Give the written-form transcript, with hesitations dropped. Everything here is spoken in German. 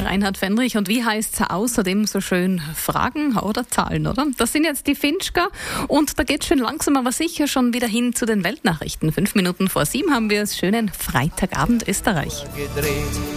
Reinhard Fendrich. Und wie heißt es außerdem so schön? Fragen oder Zahlen, oder? Das sind jetzt die Finchker. Und da geht es schön langsam, aber sicher schon wieder hin zu den Weltnachrichten. 5 Minuten vor 7 haben wir es. Schönen Freitagabend Österreich.